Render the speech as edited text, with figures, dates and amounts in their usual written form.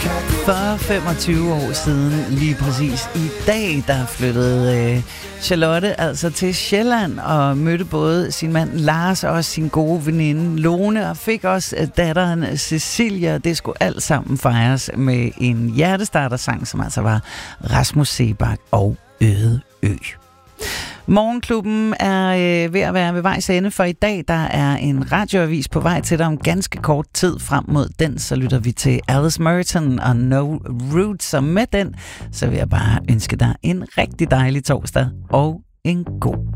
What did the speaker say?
For 25 år siden, lige præcis i dag, der flyttede Charlotte altså til Sjælland og mødte både sin mand Lars og sin gode veninde Lone og fik også datteren Cecilia. Det skulle alt sammen fejres med en hjertestartersang, som altså var Rasmus Seebach og Øde Ø. Morgenklubben er ved at være ved vejs ende for i dag. Der er en radioavis på vej til dig om ganske kort tid. Frem mod den, så lytter vi til Alice Merton og No Roots. Og med den, så vil jeg bare ønske dig en rigtig dejlig torsdag og en god